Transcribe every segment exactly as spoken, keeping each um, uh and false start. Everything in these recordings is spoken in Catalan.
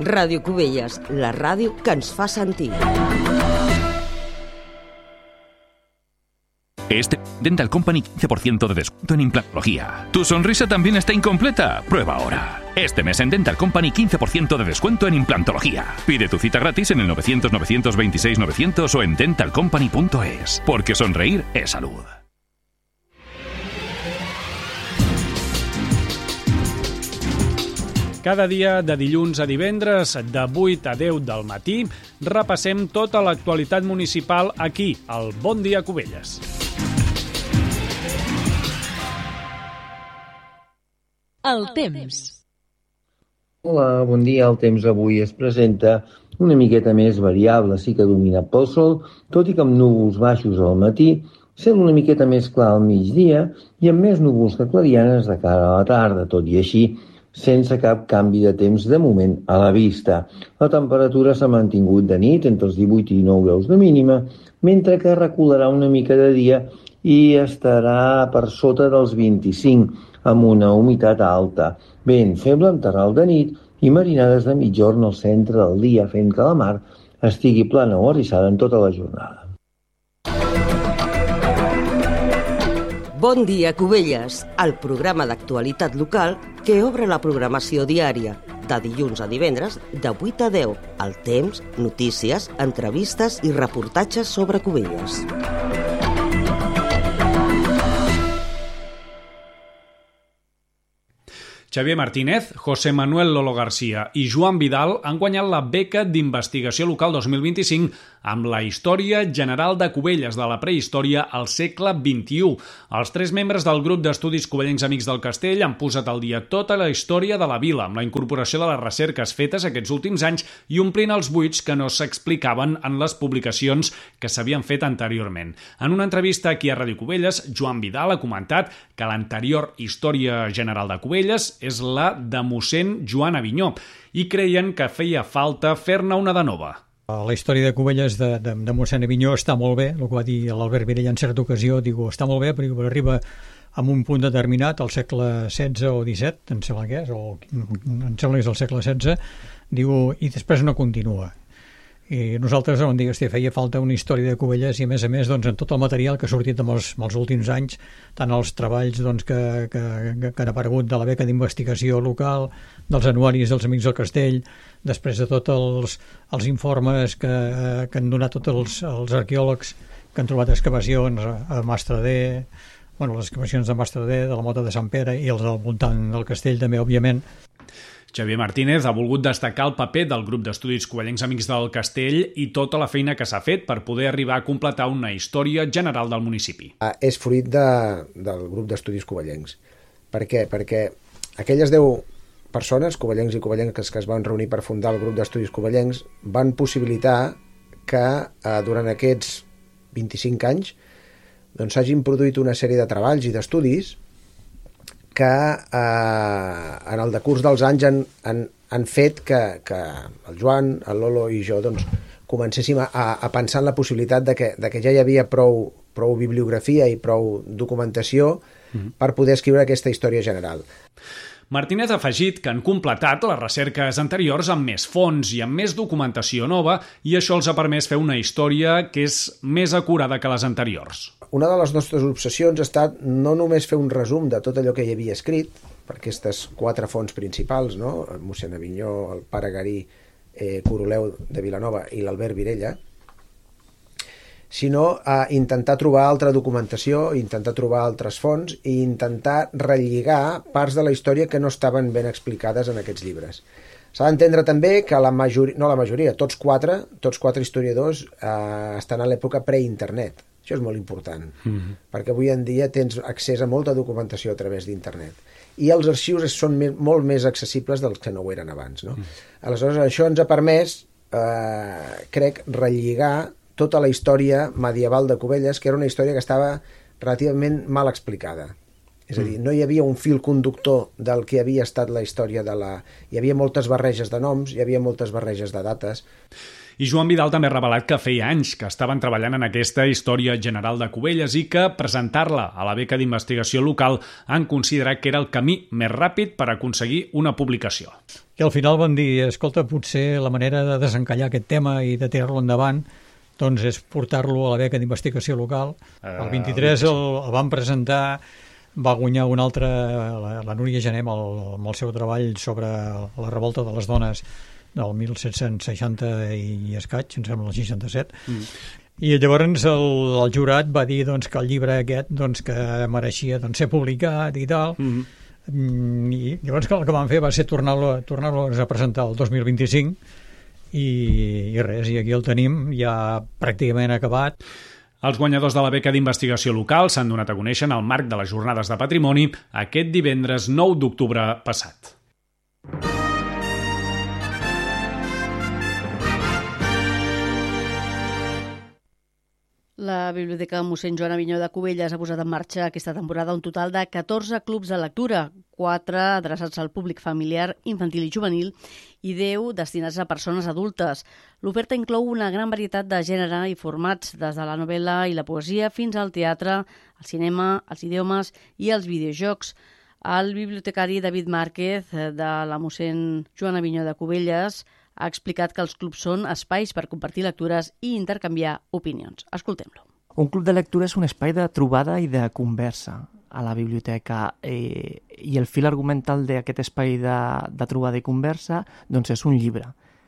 Ràdio Cubelles, la ràdio que ens fa sentir. Este Dental Company quince por ciento de descuento en implantología. ¿Tu sonrisa también está incompleta? Prueba ahora. Este mes en Dental Company quince por ciento de descuento en implantología. Pide tu cita gratis en el novecientos, novecientos veintiséis, novecientos o en dental company punto es. Porque sonreír es salud. Cada dia, de dilluns a divendres, de vuit a deu del matí, repassem tota l'actualitat municipal aquí, al Bon Dia Cubelles. El temps. Hola, bon dia. El temps avui es presenta una miqueta més variable, sí que dominat pel sol, tot i que amb núvols baixos al matí, sent una miqueta més clar al migdia i amb més núvols que clarianes de cara a la tarda, tot i així, sense cap canvi de temps de moment a la vista. La temperatura s'ha mantingut de nit entre els divuit i dinou graus de mínima, mentre que recularà una mica de dia i estarà per sota dels vint-i-cinc, amb una humitat alta. Vent feble en terral de nit i marinades de mitjorn al centre del dia, fent que la mar estigui plana o arrissada en tota la jornada. Bon dia, Cubelles, el programa d'actualitat local que obre la programació diària, de dilluns a divendres, de vuit a deu. El temps, notícies, entrevistes i reportatges sobre Cubelles. Xavier Martínez, José Manuel Lolo García i Joan Vidal han guanyat la beca d'investigació local dos mil vint-i-cinc amb la història general de Cubelles de la prehistòria al segle vint-i-u. Els tres membres del grup d'estudis Covellencs Amics del Castell han posat al dia tota la història de la vila amb la incorporació de les recerques fetes aquests últims anys i omplint els buits que no s'explicaven en les publicacions que s'havien fet anteriorment. En una entrevista aquí a Ràdio Cubelles, Joan Vidal ha comentat que l'anterior història general de Cubelles és la de mossèn Joan Avinyó i creien que feia falta fer-ne una de nova. La història de Cubelles de, de, de mossèn Avinyó està molt bé, el que va dir l'Albert Virella en certa ocasió, diu, està molt bé perquè arriba a un punt determinat, al segle setze o disset, em sembla que és, o em sembla que és el segle setze, diu, i després no continua. I nosaltres vam dir que feia falta una història de Cubelles i a més a més doncs, en tot el material que ha sortit en els, en els últims anys, tant els treballs doncs, que, que, que han aparegut de la beca d'investigació local, dels anuaris dels Amics del Castell, després de tots els, els informes que, que han donat tots els, els arqueòlegs que han trobat excavacions a Mastradé, bueno, les excavacions de Mastradé, de la Mota de Sant Pere i els del voltant del castell també, òbviament. Xavier Martínez ha volgut destacar el paper del grup d'estudis Covellencs Amics del Castell i tota la feina que s'ha fet per poder arribar a completar una història general del municipi. És fruit de, del grup d'estudis covellencs. Per què? Perquè aquelles deu persones, covellencs i covellenques, que es van reunir per fundar el grup d'estudis covellencs, van possibilitar que eh, durant aquests vint-i-cinc anys doncs, s'hagin produït una sèrie de treballs i d'estudis que eh, en el decurs dels anys han, han, han fet que, que el Joan, el Lolo i jo doncs, comencéssim a, a pensar en la possibilitat de que, de que ja hi havia prou, prou bibliografia i prou documentació mm-hmm. per poder escriure aquesta història general. Martínez ha afegit que han completat les recerques anteriors amb més fons i amb més documentació nova i això els ha permès fer una història que és més acurada que les anteriors. Una de les nostres obsessions ha estat no només fer un resum de tot allò que hi havia escrit, per aquestes quatre fonts principals, no? El mossèn Avinyó, el pare Garí, eh, Coroleu de Vilanova i l'Albert Virella, sinó a intentar trobar altra documentació, intentar trobar altres fonts i intentar relligar parts de la història que no estaven ben explicades en aquests llibres. S'ha d'entendre també que la majoria, no la majoria, tots quatre, tots quatre historiadors eh, estan a l'època pre-internet. Això és molt important, mm-hmm. perquè avui en dia tens accés a molta documentació a través d'internet. I els arxius són me- molt més accessibles dels que no ho eren abans. No? Mm. Aleshores, això ens ha permès, eh, crec, relligar tota la història medieval de Cubelles, que era una història que estava relativament mal explicada. És a dir, no hi havia un fil conductor del que havia estat la història de la... Hi havia moltes barreges de noms, hi havia moltes barreges de dates. I Joan Vidal també ha revelat que feia anys que estaven treballant en aquesta història general de Cubelles i que presentar-la a la beca d'investigació local han considerat que era el camí més ràpid per aconseguir una publicació. I al final van dir, escolta, potser la manera de desencallar aquest tema i de tirar-lo endavant doncs és portar-lo a la beca d'investigació local. El vint-i-tres el, el van presentar, va guanyar una altra, la, la Núria Gené, amb el, amb el seu treball sobre la revolta de les dones del mil set-cents seixanta i escaig, em sembla el seixanta-set. Mm. I llavors el, el jurat va dir doncs, que el llibre aquest doncs, que mereixia doncs, ser publicat i tal. Mm. I llavors el que van fer va ser tornar-lo tornar-lo a presentar el dos mil vint-i-cinc. I, i res, i aquí el tenim ja pràcticament acabat. Els guanyadors de la beca d'investigació local s'han donat a conèixer en el marc de les Jornades de Patrimoni aquest divendres nou d'octubre passat. La Biblioteca mossèn Joan Avinyó de Cubelles ha posat en marxa aquesta temporada un total de catorze clubs de lectura, quatre adreçats al públic familiar, infantil i juvenil i deu destinats a persones adultes. L'oferta inclou una gran varietat de gènere i formats, des de la novel·la i la poesia fins al teatre, el cinema, els idiomes i els videojocs. El bibliotecari David Márquez, de la mossèn Joan Avinyó de Cubelles, ha explicat que els clubs són espais per compartir lectures i intercanviar opinions. Escoltem-lo. Un club de lectura és un espai de trobada i de conversa a la biblioteca eh, i el fil argumental d'aquest espai de, de trobada i conversa doncs és un llibre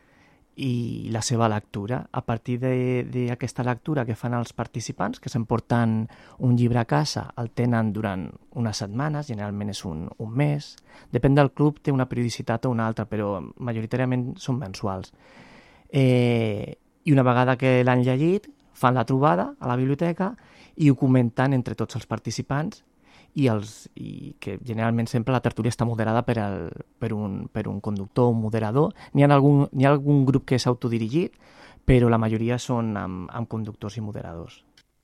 i la seva lectura. A partir d'aquesta lectura que fan els participants, que s'emporten un llibre a casa, el tenen durant unes setmanes, generalment és un, un mes. Depèn del club, té una periodicitat o una altra, però majoritàriament són mensuals. Eh, I una vegada que l'han llegit, fan la trobada a la biblioteca i ho comenten entre tots els participants i, els, i que generalment sempre la tertúlia està moderada per, el, per, un, per un conductor, un moderador. N'hi ha algun, n'hi ha algun grup que és autodirigit, però la majoria són amb, amb conductors i moderadors.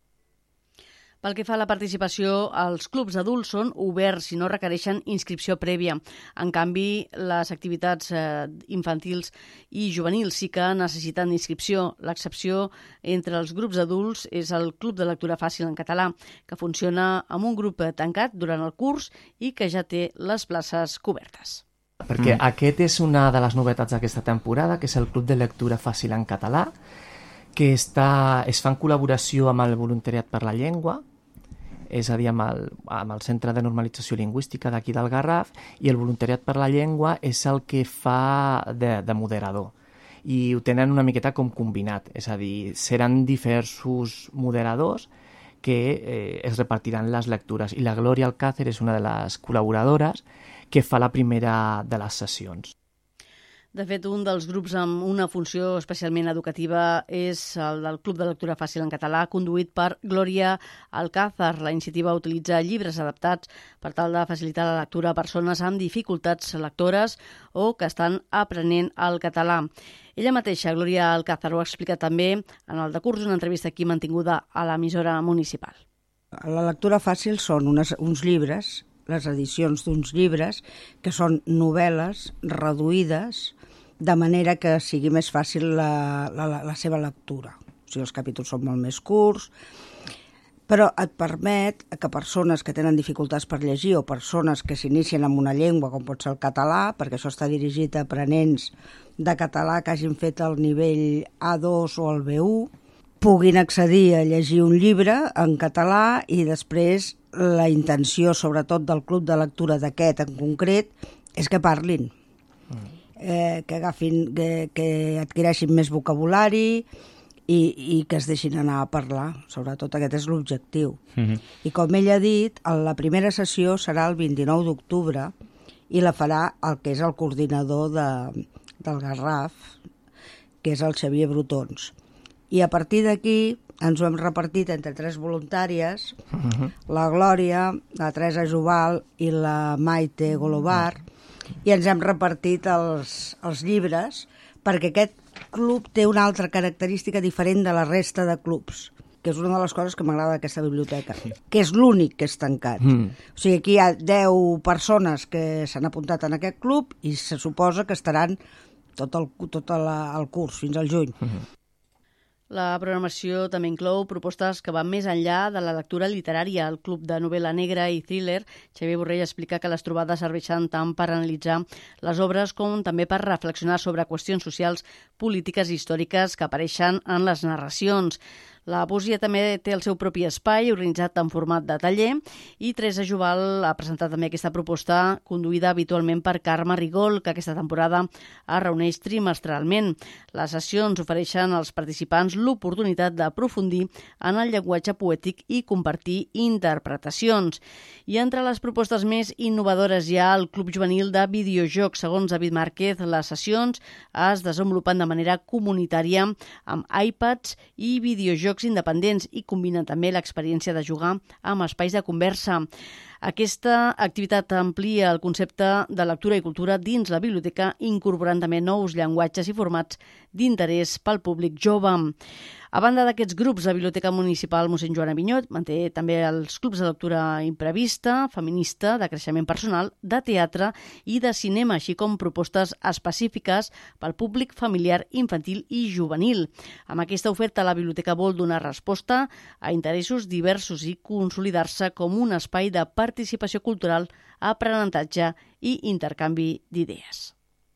Pel que fa a la participació, els clubs adults són oberts i no requereixen inscripció prèvia. En canvi, les activitats eh, infantils i juvenils sí que necessiten inscripció. L'excepció entre els grups adults és el Club de Lectura Fàcil en català, que funciona amb un grup tancat durant el curs i que ja té les places cobertes. Perquè mm. aquest és una de les novetats d'aquesta temporada, que és el Club de Lectura Fàcil en català, que està, es fa en col·laboració amb el Voluntariat per la Llengua, és a dir, amb el, amb el Centre de Normalització Lingüística d'aquí del Garraf, i el Voluntariat per la Llengua és el que fa de, de moderador. I ho tenen una miqueta com combinat, és a dir, seran diversos moderadors que eh, es repartiran les lectures. I la Glòria Alcácer és una de les col·laboradores que fa la primera de les sessions. De fet, un dels grups amb una funció especialment educativa és el del Club de Lectura Fàcil en català, conduït per Glòria Alcázar. La iniciativa utilitza llibres adaptats per tal de facilitar la lectura a persones amb dificultats lectores o que estan aprenent el català. Ella mateixa, Glòria Alcázar, ho ha explicat també en el decurs d'una entrevista aquí mantinguda a l'emissora municipal. La lectura fàcil són unes, uns llibres, les edicions d'uns llibres, que són novel·les reduïdes de manera que sigui més fàcil la, la, la seva lectura. O sigui, els capítols són molt més curts, però et permet que persones que tenen dificultats per llegir o persones que s'inicien amb una llengua, com pot ser el català, perquè això està dirigit a aprenents de català que hagin fet el nivell A dos o el B u, puguin accedir a llegir un llibre en català i després la intenció, sobretot del club de lectura d'aquest en concret, és que parlin, eh, que agafin, que, que adquireixin més vocabulari i, i que es deixin anar a parlar. Sobretot aquest és l'objectiu. Mm-hmm. I com ell ha dit, la primera sessió serà el vint-i-nou d'octubre i la farà el que és el coordinador de, del Garraf, que és el Xavier Brotons. I a partir d'aquí ens ho hem repartit entre tres voluntàries, uh-huh. la Glòria, la Teresa Jubal i la Maite Golobar, i ens hem repartit els, els llibres perquè aquest club té una altra característica diferent de la resta de clubs, que és una de les coses que m'agrada d'aquesta biblioteca, que és l'únic que és tancat. Mm. O sigui, aquí hi ha deu persones que s'han apuntat en aquest club i se suposa que estaran tot el, tot el, el curs, fins al juny. Mm-hmm. La programació també inclou propostes que van més enllà de la lectura literària. El Club de Novel·la Negra i Thriller, Xavier Borrell, explica que les trobades serveixen tant per analitzar les obres com també per reflexionar sobre qüestions socials, polítiques i històriques que apareixen en les narracions. La poesia també té el seu propi espai, organitzat en format de taller, i Teresa Jubal ha presentat també aquesta proposta conduïda habitualment per Carme Rigol, que aquesta temporada es reuneix trimestralment. Les sessions ofereixen als participants l'oportunitat d'aprofundir en el llenguatge poètic i compartir interpretacions. I entre les propostes més innovadores hi ha el Club Juvenil de Videojocs. Segons David Márquez, les sessions es desenvolupen de manera comunitària amb iPads i videojocs independents i combinen també l'experiència de jugar amb espais de conversa. Aquesta activitat amplia el concepte de lectura i cultura dins la biblioteca, incorporant també nous llenguatges i formats d'interès pel públic jove. A banda d'aquests grups, la Biblioteca Municipal mossèn Joan Avinyó manté també els clubs de lectura imprevista, feminista, de creixement personal, de teatre i de cinema, així com propostes específiques pel públic familiar, infantil i juvenil. Amb aquesta oferta, la biblioteca vol donar resposta a interessos diversos i consolidar-se com un espai de participació cultural, aprenentatge i intercanvi d'idees.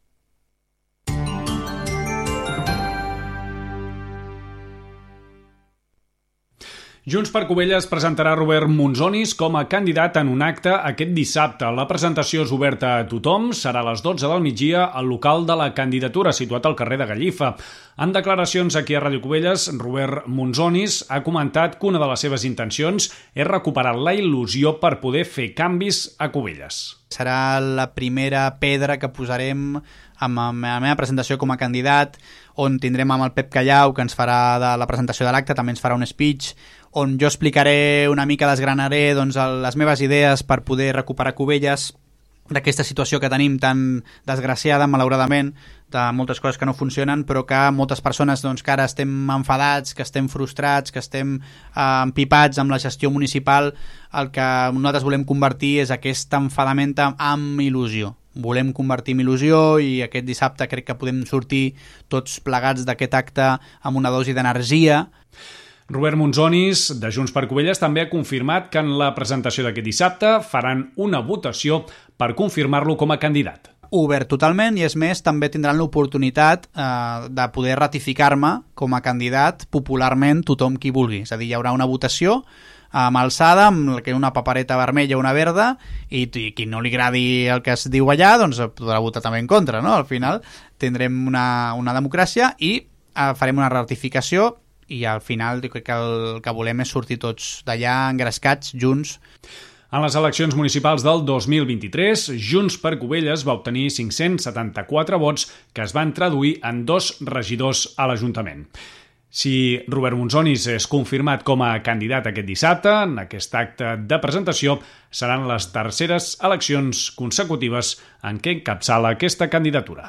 Junts per Cubelles presentarà Robert Monzonis com a candidat en un acte aquest dissabte. La presentació és oberta a tothom, serà a les dotze del migdia al local de la candidatura, situat al carrer de Gallifa. En declaracions aquí a Ràdio Cubelles, Robert Monzonis ha comentat que una de les seves intencions és recuperar la il·lusió per poder fer canvis a Cubelles. Serà la primera pedra que posarem amb la meva presentació com a candidat, on tindrem amb el Pep Callau, que ens farà de la presentació de l'acte, també ens farà un speech, on jo explicaré una mica, desgranaré doncs, les meves idees per poder recuperar Cubelles d'aquesta situació que tenim tan desgraciada, malauradament, de moltes coses que no funcionen, però que moltes persones doncs, que ara estem enfadats, que estem frustrats, que estem eh, empipats amb la gestió municipal, el que nosaltres volem convertir és aquest enfadament amb il·lusió. Volem convertir en il·lusió i aquest dissabte crec que podem sortir tots plegats d'aquest acte amb una dosi d'energia. Robert Monzonis, de Junts per Cubelles, també ha confirmat que en la presentació d'aquest dissabte faran una votació per confirmar-lo com a candidat. Obert totalment, i és més, també tindran l'oportunitat eh, de poder ratificar-me com a candidat popularment tothom qui vulgui. És a dir, hi haurà una votació amb alçada, amb una papereta vermella o una verda, i, i qui no li agradi el que es diu allà, doncs podrà votar també en contra, no? Al final tindrem una, una democràcia i eh, farem una ratificació, i al final que el que volem és sortir tots d'allà engrescats, junts. En les eleccions municipals del dos mil vint-i-tres, Junts per Cubelles va obtenir cinc-cents setanta-quatre vots que es van traduir en dos regidors a l'Ajuntament. Si Robert Monzonis és confirmat com a candidat aquest dissabte, en aquest acte de presentació seran les terceres eleccions consecutives en què encapçala aquesta candidatura.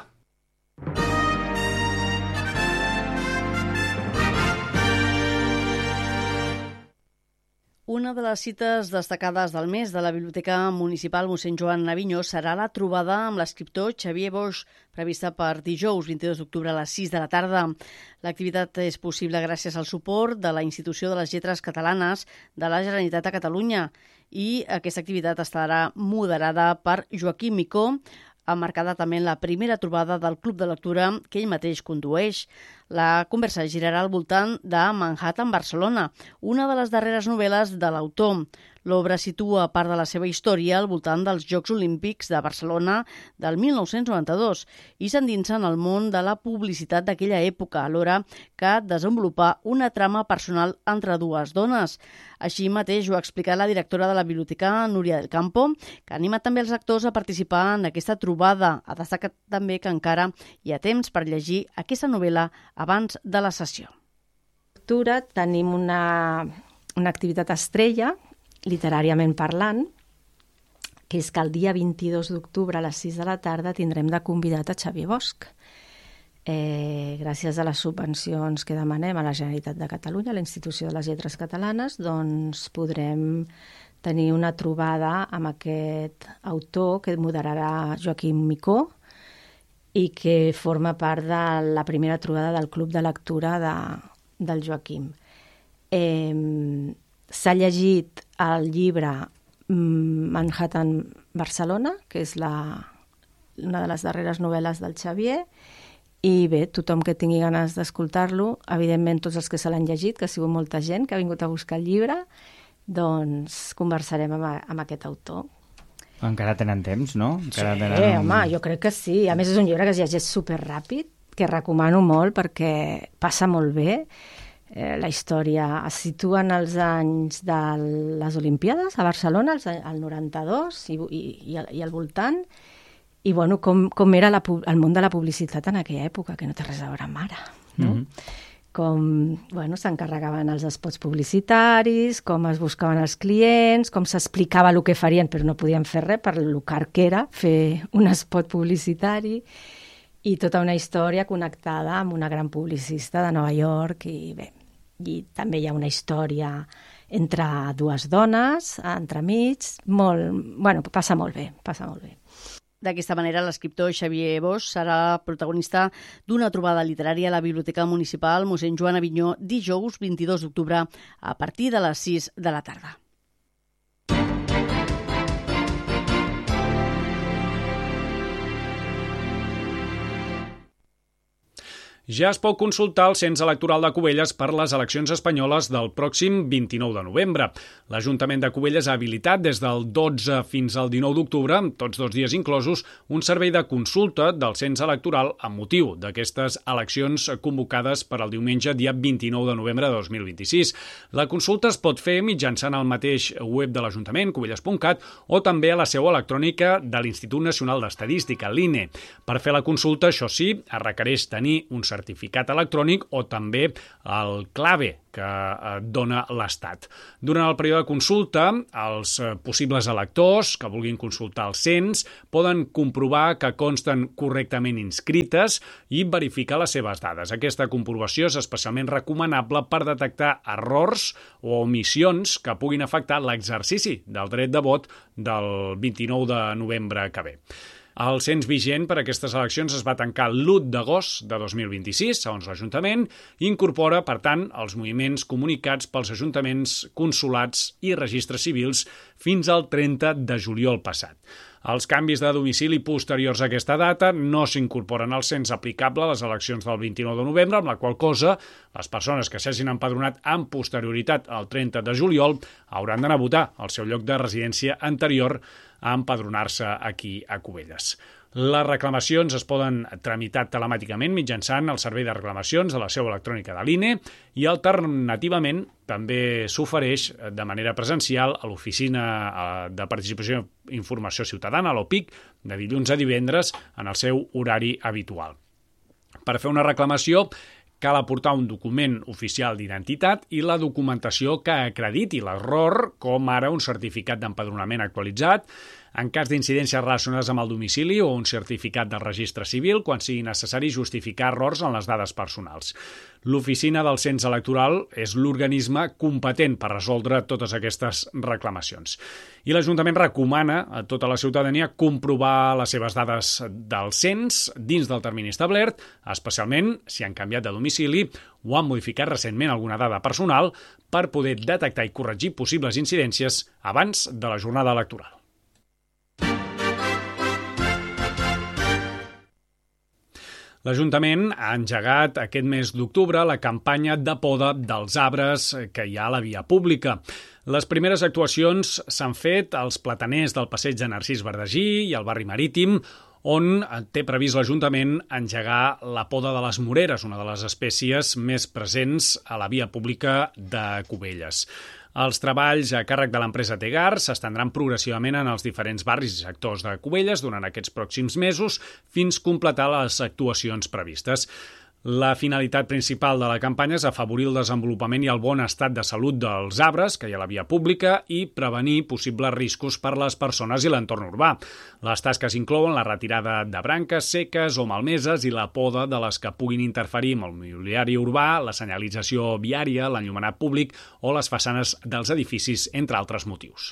Una de les cites destacades del mes de la Biblioteca Municipal mossèn Joan Avinyó serà la trobada amb l'escriptor Xavier Boix, prevista per dijous vint-i-dos d'octubre a les sis de la tarda. L'activitat és possible gràcies al suport de la Institució de les Lletres Catalanes de la Generalitat de Catalunya, i aquesta activitat estarà moderada per Joaquim Micó, emmarcada també en la primera trobada del Club de Lectura que ell mateix condueix. La conversa girarà al voltant de Manhattan, Barcelona, una de les darreres novel·les de l'autor. L'obra situa part de la seva història al voltant dels Jocs Olímpics de Barcelona del mil nou-cents noranta-dos i s'endinsa en el món de la publicitat d'aquella època, alhora que desenvolupar una trama personal entre dues dones. Així mateix ho ha explicat la directora de la biblioteca, Núria del Campo, que ha animat també els actors a participar en aquesta trobada. Ha destacat també que encara hi ha temps per llegir aquesta novel·la abans de la sessió. Lectura, tenim una, una activitat estrella, literàriament parlant, que és que el dia vint-i-dos d'octubre a les sis de la tarda tindrem de convidat a Xavier Bosch. Eh, gràcies a les subvencions que demanem a la Generalitat de Catalunya, a la Institució de les Lletres Catalanes, doncs podrem tenir una trobada amb aquest autor que moderarà Joaquim Micó i que forma part de la primera trobada del Club de Lectura de, del Joaquim. Eh, s'ha llegit el llibre Manhattan Barcelona, que és la, una de les darreres novel·les del Xavier, i bé, tothom que tingui ganes d'escoltar-lo, evidentment tots els que se l'han llegit, que ha sigut molta gent que ha vingut a buscar el llibre, doncs conversarem amb, amb aquest autor. Encara tenen temps, no? Encara sí, tenen... home, jo crec que sí. A més, és un llibre que es llegeix superràpid, que recomano molt perquè passa molt bé. Eh, la història es situa en els anys de les Olimpíades a Barcelona, el noranta-dos i, i, i al voltant, i bueno, com, com era la, el món de la publicitat en aquella època, que no té res a veure amb ara, no? Mm-hmm. Com bueno, s'encarregaven els spots publicitaris, com es buscaven els clients, com s'explicava el que farien, però no podien fer res per lo car que era fer un spot publicitari, i tota una història connectada amb una gran publicista de Nova York, i bé, i també hi ha una història entre dues dones, entremig, molt, bueno, passa molt bé, passa molt bé. D'aquesta manera, l'escriptor Xavier Bosch serà protagonista d'una trobada literària a la Biblioteca Municipal mossèn Joan Avinyó dijous vint-i-dos d'octubre a partir de les sis de la tarda. Ja es pot consultar el cens electoral de Cubelles per les eleccions espanyoles del pròxim vint-i-nou de novembre. L'Ajuntament de Cubelles ha habilitat des del dotze fins al dinou d'octubre, tots dos dies inclosos, un servei de consulta del cens electoral amb motiu d'aquestes eleccions convocades per al diumenge dia vint-i-nou de novembre de dos mil vint-i-sis. La consulta es pot fer mitjançant el mateix web de l'Ajuntament, cubelles punt cat, o també a la seu electrònica de l'Institut Nacional d'Estadística, l'I N E. Per fer la consulta, això sí, es requereix tenir un certificat electrònic o també el clave que dona l'Estat. Durant el període de consulta, els possibles electors que vulguin consultar el cens poden comprovar que consten correctament inscrites i verificar les seves dades. Aquesta comprovació és especialment recomanable per detectar errors o omissions que puguin afectar l'exercici del dret de vot del vint-i-nou de novembre que ve. El cens vigent per a aquestes eleccions es va tancar l'u d'agost de dos mil vint-i-sis, segons l'Ajuntament, i incorpora, per tant, els moviments comunicats pels ajuntaments, consolats i registres civils fins al trenta de juliol passat. Els canvis de domicili posteriors a aquesta data no s'incorporen al cens aplicable a les eleccions del vint-i-nou de novembre, amb la qual cosa les persones que s'hagin empadronat amb posterioritat al trenta de juliol hauran d'anar a votar al seu lloc de residència anterior a empadronar-se aquí a Cubelles. Les reclamacions es poden tramitar telemàticament mitjançant el servei de reclamacions de la seu electrònica de l'I N E i alternativament també s'ofereix de manera presencial a l'Oficina de Participació i Informació Ciutadana, l'O P I C, de dilluns a divendres en el seu horari habitual. Per fer una reclamació cal aportar un document oficial d'identitat i la documentació que acrediti l'error, com ara un certificat d'empadronament actualitzat, en cas d'incidències relacionades amb el domicili o un certificat del registre civil quan sigui necessari justificar errors en les dades personals. L'Oficina del Cens Electoral és l'organisme competent per resoldre totes aquestes reclamacions. I l'Ajuntament recomana a tota la ciutadania comprovar les seves dades del cens dins del termini establert, especialment si han canviat de domicili o han modificat recentment alguna dada personal per poder detectar i corregir possibles incidències abans de la jornada electoral. L'Ajuntament ha engegat aquest mes d'octubre la campanya de poda dels arbres que hi ha a la via pública. Les primeres actuacions s'han fet als plataners del passeig de Narcís Verdagí i al barri Marítim, on té previst l'Ajuntament engegar la poda de les moreres, una de les espècies més presents a la via pública de Cubelles. Els treballs a càrrec de l'empresa Tegar s'estendran progressivament en els diferents barris i sectors de Cubelles durant aquests pròxims mesos fins completar les actuacions previstes. La finalitat principal de la campanya és afavorir el desenvolupament i el bon estat de salut dels arbres que hi ha a la via pública i prevenir possibles riscos per les persones i l'entorn urbà. Les tasques inclouen la retirada de branques seques o malmeses i la poda de les que puguin interferir amb el mobiliari urbà, la senyalització viària, l'enllumenat públic o les façanes dels edificis, entre altres motius.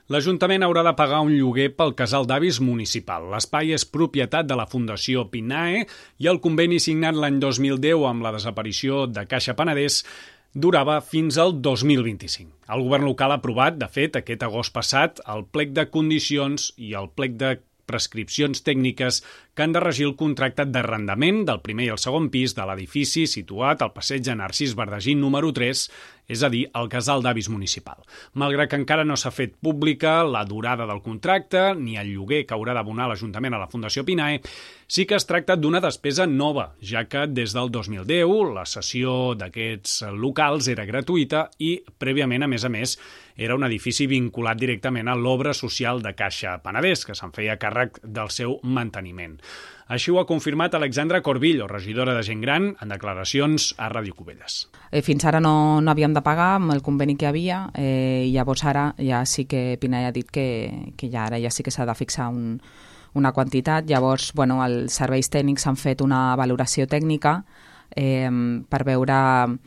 L'Ajuntament haurà de pagar un lloguer pel casal d'avis municipal. L'espai és propietat de la Fundació Pinae i el conveni signat l'any dos mil deu amb la desaparició de Caixa Penedès durava fins al dos mil vint-i-cinc. El govern local ha aprovat, de fet, aquest agost passat, el plec de condicions i el plec de prescripcions tècniques que han de regir el contracte d'arrendament del primer i el segon pis de l'edifici situat al passeig de Narcís Verdagí número tres, és a dir, el casal d'avis municipal. Malgrat que encara no s'ha fet pública la durada del contracte ni el lloguer que haurà d'abonar l'Ajuntament a la Fundació Pinae, sí que es tracta d'una despesa nova, ja que des del dos mil deu la cessió d'aquests locals era gratuïta i, prèviament, a més a més, era un edifici vinculat directament a l'obra social de Caixa Penedès, que se'n feia càrrec del seu manteniment. Així ho ha confirmat Alexandra Corbillo, regidora de Gent Gran, en declaracions a Ràdio Cubelles. Eh, fins ara no, no havíem de pagar amb el conveni que hi havia, eh, i llavors ara ja sí que Pinae ha dit que, que ja ara ja sí que s'ha de fixar un, una quantitat. Llavors, bueno, els serveis tècnics han fet una valoració tècnica eh, per veure...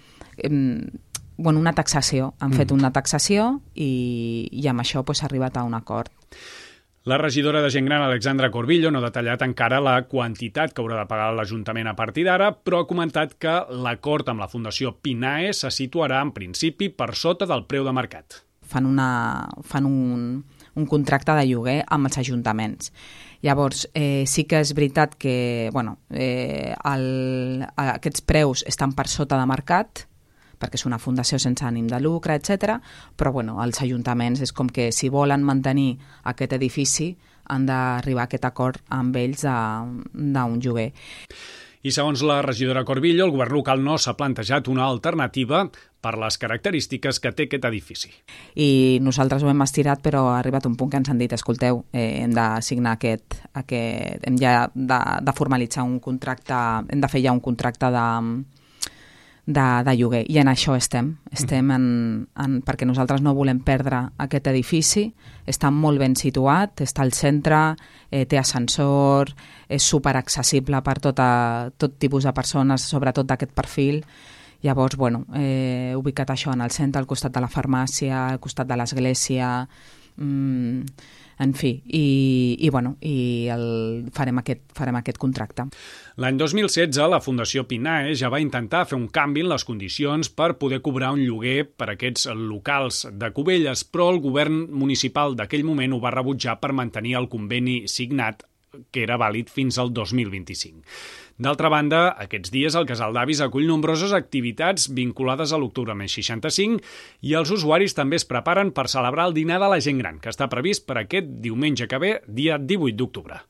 Eh, bueno, una taxació. Han mm. fet una taxació i, i amb això pues, s'ha arribat a un acord. La regidora de Gent Gran, Alexandra Corbillo, no ha detallat encara la quantitat que haurà de pagar l'Ajuntament a partir d'ara, però ha comentat que l'acord amb la Fundació Pinae se situarà en principi per sota del preu de mercat. Fan, una, fan un, un contracte de lloguer amb els ajuntaments. Llavors, eh, sí que és veritat que bueno, eh, el, aquests preus estan per sota de mercat, perquè és una fundació sense ànim de lucre, etcètera. Però bueno, els ajuntaments és com que si volen mantenir aquest edifici han d'arribar a aquest acord amb ells d'un lloguer. I segons la regidora Corbillo, el govern local no s'ha plantejat una alternativa per les característiques que té aquest edifici. I nosaltres ho hem estirat, però ha arribat un punt que ens han dit, escolteu, eh, hem de signar aquest, aquest hem ja de, de formalitzar un contracte, hem de fer ja un contracte de De, de lloguer, i en això estem estem en, en, perquè nosaltres no volem perdre aquest edifici. Està molt ben situat, està al centre, eh, té ascensor, és superaccessible per tota, tot tipus de persones, sobretot d'aquest perfil. Llavors, bueno, eh, ubicat això en el centre, al costat de la farmàcia, al costat de l'església, mmm, en fi, i, i, bueno, i el, farem, aquest, farem aquest contracte. L'any dos mil setze, la Fundació Pinae ja va intentar fer un canvi en les condicions per poder cobrar un lloguer per a aquests locals de Cubelles, però el govern municipal d'aquell moment ho va rebutjar per mantenir el conveni signat, que era vàlid fins al dos mil vint-i-cinc. D'altra banda, aquests dies el Casal d'Avis acull nombroses activitats vinculades a l'Octubre més seixanta-cinc i els usuaris també es preparen per celebrar el dinar de la gent gran, que està previst per aquest diumenge que ve, dia divuit d'octubre.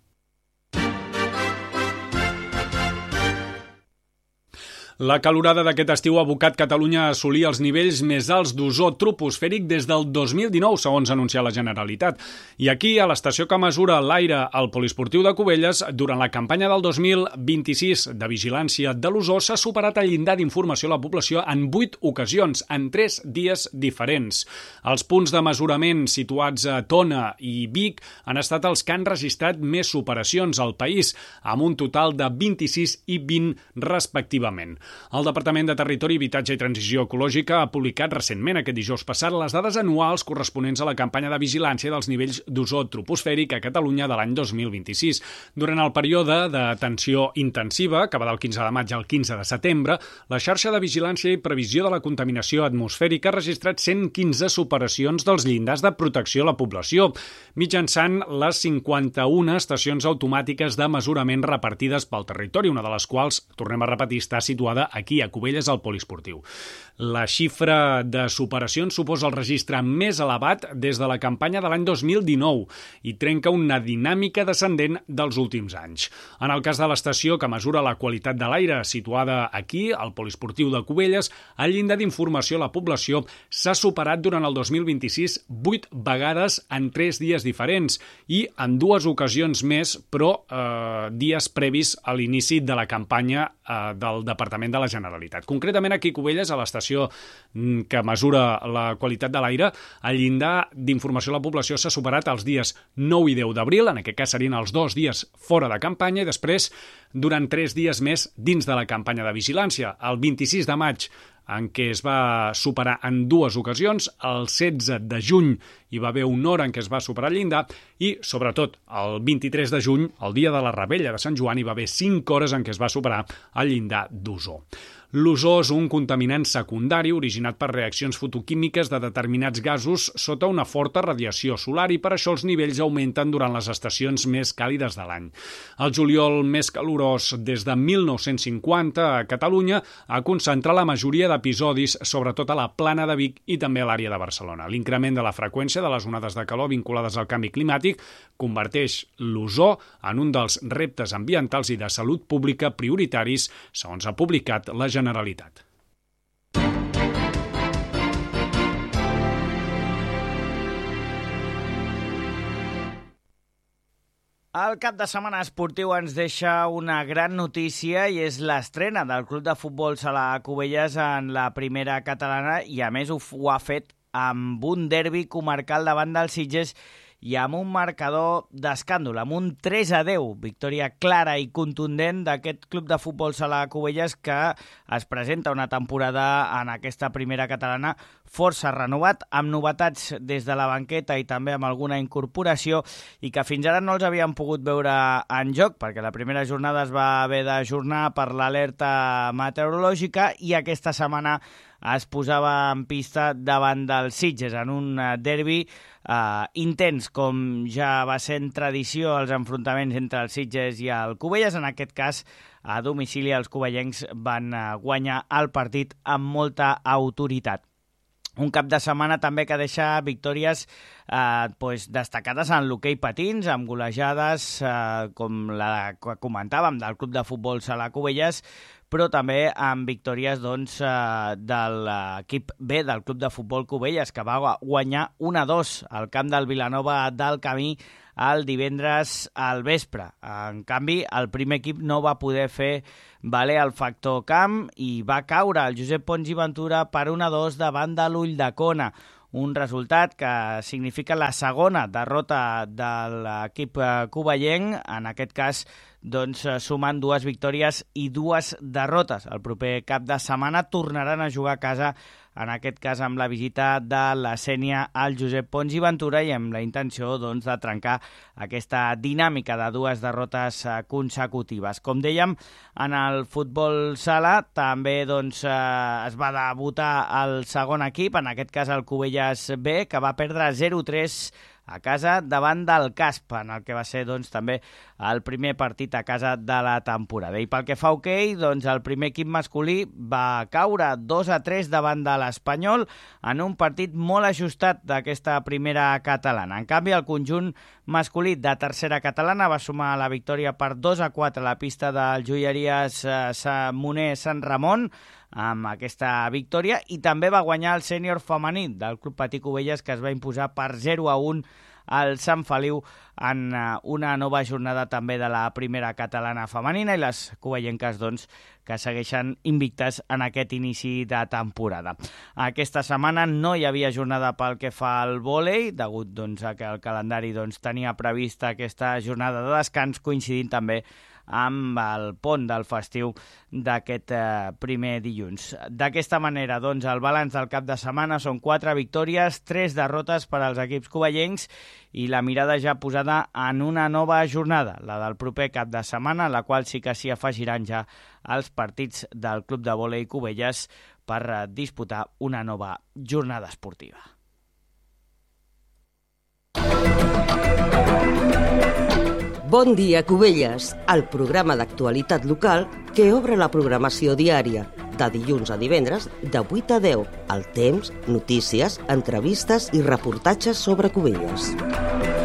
La calorada d'aquest estiu ha abocat Catalunya a assolir els nivells més alts d'ozó troposfèric des del dos mil dinou, segons ha anunciat la Generalitat. I aquí, a l'estació que mesura l'aire al poliesportiu de Cubelles, durant la campanya del dos mil vint-i-sis de vigilància de l'ozó, s'ha superat el llindar d'informació a la població en vuit ocasions, en tres dies diferents. Els punts de mesurament situats a Tona i Vic han estat els que han registrat més superacions al país, amb un total de vint-i-sis i vint respectivament. El Departament de Territori, Habitatge i Transició Ecològica ha publicat recentment, aquest dijous passat, les dades anuals corresponents a la campanya de vigilància dels nivells d'ozó troposfèric a Catalunya de l'any dos mil vint-i-sis. Durant el període d'atenció intensiva, que va del quinze de maig al quinze de setembre, la xarxa de vigilància i previsió de la contaminació atmosfèrica ha registrat cent quinze superacions dels llindars de protecció a la població, mitjançant les cinquanta-una estacions automàtiques de mesurament repartides pel territori, una de les quals, tornem a repetir, està situada aquí, a Cubelles, al poliesportiu. La xifra de superacions suposa el registre més elevat des de la campanya de l'any dos mil dinou i trenca una dinàmica descendent dels últims anys. En el cas de l'estació que mesura la qualitat de l'aire, situada aquí, al poliesportiu de Cubelles, el llindar d'informació a la població s'ha superat durant el dos mil vint-i-sis vuit vegades en tres dies diferents i en dues ocasions més, però eh, dies previs a l'inici de la campanya eh, del Departament de la Generalitat. Concretament aquí a Cubelles, a l'estació que mesura la qualitat de l'aire, el llindar d'informació a la població s'ha superat els dies nou i deu d'abril, en aquest cas serien els dos dies fora de campanya, i després durant tres dies més dins de la campanya de vigilància. El vint-i-sis de maig en què es va superar en dues ocasions. El setze de juny hi va haver una hora en què es va superar el llindar i, sobretot, el vint-i-tres de juny, el dia de la Revetlla de Sant Joan, hi va haver cinc hores en què es va superar el llindar d'ozó. L'ozó és un contaminant secundari originat per reaccions fotoquímiques de determinats gasos sota una forta radiació solar i per això els nivells augmenten durant les estacions més càlides de l'any. El juliol més calorós des de mil nou-cents cinquanta a Catalunya ha concentrat la majoria d'episodis, sobretot a la Plana de Vic i també a l'àrea de Barcelona. L'increment de la freqüència de les onades de calor vinculades al canvi climàtic converteix l'ozó en un dels reptes ambientals i de salut pública prioritaris, segons ha publicat la Generalitat. El cap de setmana esportiu ens deixa una gran notícia i és l'estrena del Club de Futbol Sala Cubelles en la primera catalana i a més ho, ho ha fet amb un derbi comarcal davant dels Sitges i amb un marcador d'escàndol, amb un tres a deu, victòria clara i contundent d'aquest Club de Futbol Sala Cubelles que es presenta una temporada en aquesta primera catalana força renovat, amb novetats des de la banqueta i també amb alguna incorporació i que fins ara no els havien pogut veure en joc, perquè la primera jornada es va haver d'ajornar per l'alerta meteorològica i aquesta setmana es posava en pista davant dels Sitges en un derbi eh, intens, com ja va ser en tradició els enfrontaments entre els Sitges i el Cubelles. En aquest cas, a domicili, els cubellencs van guanyar el partit amb molta autoritat. Un cap de setmana també que deixa victòries eh, pues, destacades en l'hoquei patins, amb golejades eh, com la que comentàvem del Club de Futbol Sala Cubelles, però també amb victòries doncs, eh, de l'equip B del Club de Futbol Cubelles, que va guanyar un a dos al camp del Vilanova del Camí el divendres al vespre. En canvi, el primer equip no va poder fer valer el factor camp i va caure el Josep Pons i Ventura per un a dos davant de l'Ulldecona. Un resultat que significa la segona derrota de l'equip covellenc, en aquest cas doncs, sumant dues victòries i dues derrotes. El proper cap de setmana tornaran a jugar a casa, en aquest cas amb la visita de la Sénia al Josep Pons i Ventura i amb la intenció doncs, de trencar aquesta dinàmica de dues derrotes consecutives. Com dèiem, en el futbol sala també doncs, es va debutar el segon equip, en aquest cas el Cubelles B, que va perdre zero a tres a casa davant del Casp, en el que va ser doncs, també el primer partit a casa de la temporada. I pel que fa a hoquei, doncs, el primer equip masculí va caure dos a tres davant de l'Espanyol en un partit molt ajustat d'aquesta primera catalana. En canvi, el conjunt masculí de tercera catalana va sumar la victòria per dos a quatre a la pista del Joieries Moner Sant Ramon, amb aquesta victòria, i també va guanyar el sènior femení del Club Patí Cubelles, que es va imposar per zero a un al Sant Feliu en una nova jornada també de la primera catalana femenina, i les cubellenques doncs, que segueixen invictes en aquest inici de temporada. Aquesta setmana no hi havia jornada pel que fa al vòlei, degut doncs, a que el calendari doncs, tenia prevista aquesta jornada de descans, coincidint també amb el pont del festiu d'aquest eh, primer dilluns. D'aquesta manera, doncs, el balanç del cap de setmana són quatre victòries, tres derrotes per als equips covellencs i la mirada ja posada en una nova jornada, la del proper cap de setmana, la qual sí que s'hi afegiran ja els partits del Club de Vòlei Cubelles per eh, disputar una nova jornada esportiva. Bon dia, Cubelles, el programa d'actualitat local que obre la programació diària, de dilluns a divendres, de vuit a deu, el temps, notícies, entrevistes i reportatges sobre Cubelles.